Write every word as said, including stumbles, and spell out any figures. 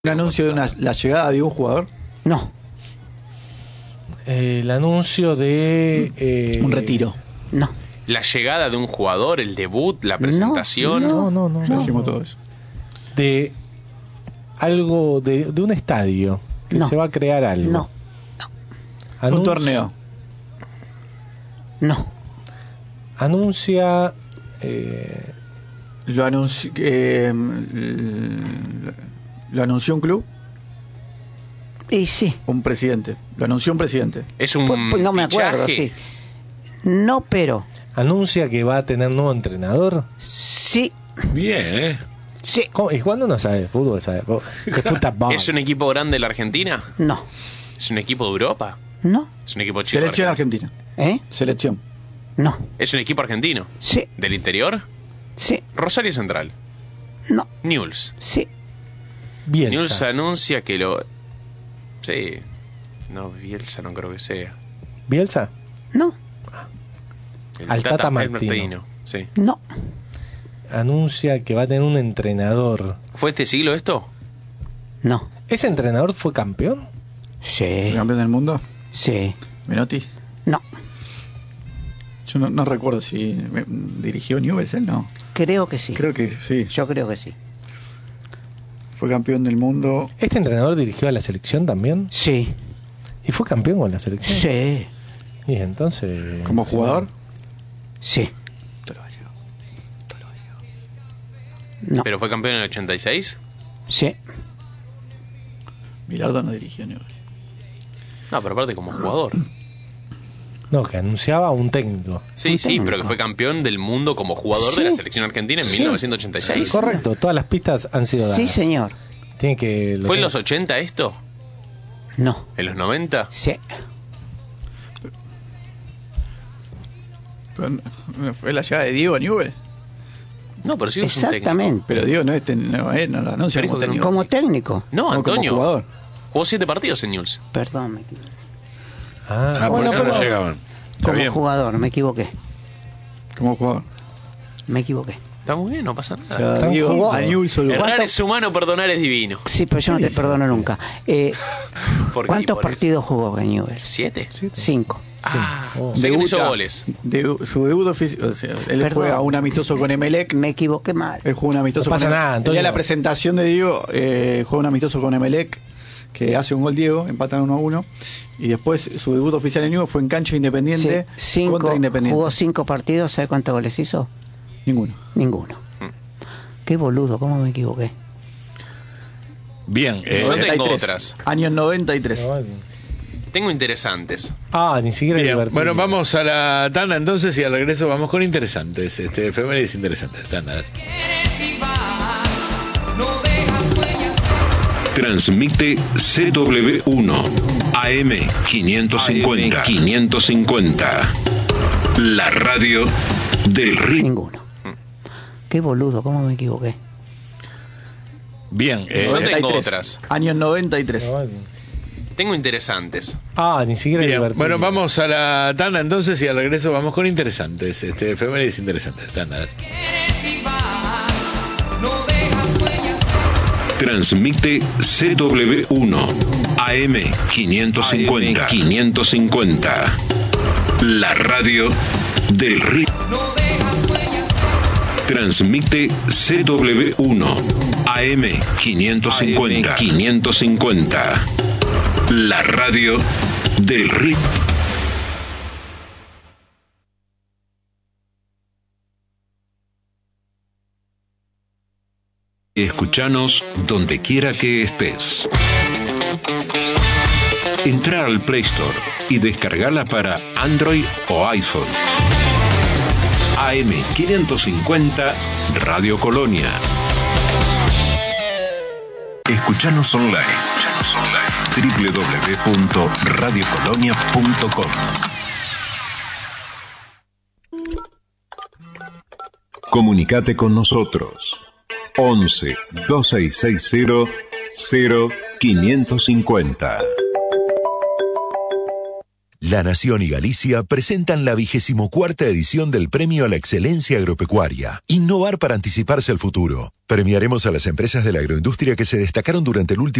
¿Un anuncio de una, la llegada de un jugador? No. Eh, el anuncio de... Eh, un retiro. No. La llegada de un jugador, el debut, la presentación. No, no, no. Ya no, dijimos no. todo eso. De algo, de, de un estadio, que No. se va a crear algo. No. Anuncio- Un torneo. No. Anuncia... Eh, Lo anunció, eh, lo anunció un club, Y sí. un presidente. Lo anunció un presidente. Es un Pues, pues no me acuerdo, fichaje. sí. No, pero. anuncia que va a tener nuevo entrenador. Sí. Bien, ¿eh? Sí. ¿Cómo? ¿Y cuándo no sabe de fútbol? Sabe de fútbol. ¿Es un equipo grande de la Argentina? No. ¿Es un equipo de Europa? No. ¿Es un equipo chico? Selección argentino? argentina. ¿Eh? Selección. No. ¿Es un equipo argentino? Sí. ¿Del interior? Sí. Rosario Central. No. Newell's. Sí. Bielsa. Newell's anuncia que lo... Sí. No, Bielsa no creo que sea. ¿Bielsa? No. El Al Tata el Martino. Sí. No. Anuncia que va a tener un entrenador. ¿Fue este siglo esto? No. ¿Ese entrenador fue campeón? Sí. ¿El campeón del mundo? Sí. Menotti. No. Yo no, no recuerdo si me- dirigió Newell's él, no. Creo que sí. Creo que sí. Yo creo que sí. Fue campeón del mundo. ¿Este entrenador dirigió a la selección también? Sí. ¿Y fue campeón con la selección? Sí. Y entonces... ¿Como jugador? Sí. No. ¿Pero fue campeón en el ochenta y seis? Sí. Bilardo no dirigió Newell's. No, pero aparte como jugador. No, que anunciaba a un técnico. Sí, Un sí, técnico. pero que fue campeón del mundo como jugador de la Sí. selección argentina en Sí. mil novecientos ochenta y seis. Correcto, todas las pistas han sido dadas. Sí, señor. Tiene que... lo ¿Fue en tiene- los ochenta esto? No. ¿En los noventa? Sí. Pero no- fue la llegada de Diego a Newell's. No, pero sí es un técnico. Exactamente. Pero Diego no, este, no, eh, no lo anuncia Pero como dijo que no- técnico. Como técnico. No, No, como Antonio. jugador. Jugó siete partidos en Newell's. Perdón, me equivoqué. Ah, Ah, Bueno, por eso pero- no llegaban. Está Como bien. jugador, me equivoqué. Como jugador. Me equivoqué. Está muy bien, no pasa O nada. sea, Tan Diego jugado. a Newell's solo. Errar ¿Cuánto- es humano, perdonar es divino. Sí, pero yo no te perdono nunca. Eh, ¿Por qué? ¿Cuántos Por eso. partidos jugó en Newell's? ¿Siete? Cinco. Ah, Oh. sé que no hizo Debuta- goles. debu- su debut oficial. O sea, él Perdón. juega un amistoso con Emelec. Me equivoqué mal. Él juega un amistoso No pasa con nada, El Antonio. día de la presentación de Diego, eh, juega un amistoso con Emelec, que hace un gol Diego, empatan uno a uno. Y después su debut oficial en Newell's fue en cancha Independiente Sí, contra cinco, Independiente. jugó cinco partidos, ¿sabe cuántos goles hizo? Ninguno. Ninguno. Qué boludo, ¿cómo me equivoqué? Bien, eh, Yo tengo noventa y tres. otras. Años noventa y tres. Tengo interesantes. Ah, ni siquiera bien. divertido. Bueno, vamos a la tanda entonces y al regreso vamos con interesantes, este, efemérides interesantes. Tanda. Transmite C W uno A M quinientos cincuenta. quinientos cincuenta. La radio del ritmo. Ninguno. Qué boludo, ¿cómo me equivoqué? Bien, eh, Yo tengo noventa y tres. otras. Años noventa y tres. Tengo interesantes. Ah, ni siquiera bien. divertido. Bueno, vamos a la tanda entonces y al regreso vamos con interesantes, este, efemérides interesantes. Tanda. Transmite C W uno A M quinientos cincuenta. quinientos cincuenta. La radio del ritmo. Transmite C W uno A M quinientos cincuenta. quinientos cincuenta. La radio del ritmo. Escuchanos donde quiera que estés. Entra al Play Store y descargala para Android o iPhone. A M quinientos cincuenta Radio Colonia. Escuchanos online. doble u doble u doble u punto radio colonia punto com. Comunicate con nosotros. once, dos seis seis cero, cero quinientos cincuenta. La Nación y Galicia presentan la vigésimo cuarta edición del Premio a la Excelencia Agropecuaria. Innovar para anticiparse al futuro. Premiaremos a las empresas de la agroindustria que se destacaron durante el último